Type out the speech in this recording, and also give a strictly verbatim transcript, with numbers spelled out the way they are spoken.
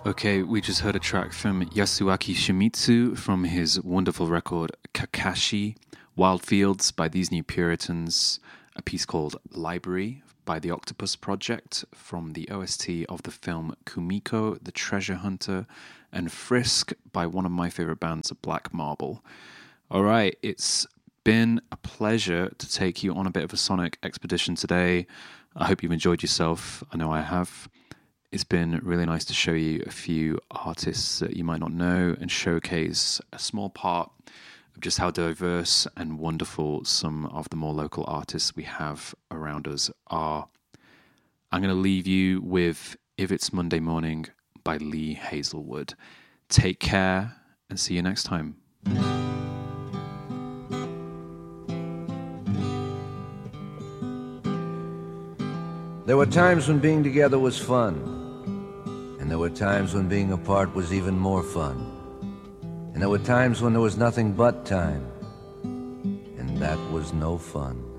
Okay, we just heard a track from Yasuaki Shimizu from his wonderful record Kakashi, Wild Fields by These New Puritans, a piece called Library by the Octopus Project from the O S T of the film Kumiko, the Treasure Hunter, and Frisk by one of my favorite bands, Black Marble. All right, it's been a pleasure to take you on a bit of a sonic expedition today. I hope you've enjoyed yourself. I know I have. It's been really nice to show you a few artists that you might not know and showcase a small part of just how diverse and wonderful some of the more local artists we have around us are. I'm going to leave you with If It's Monday Morning by Lee Hazelwood. Take care and see you next time. There were times when being together was fun. And there were times when being apart was even more fun. And there were times when there was nothing but time. And that was no fun.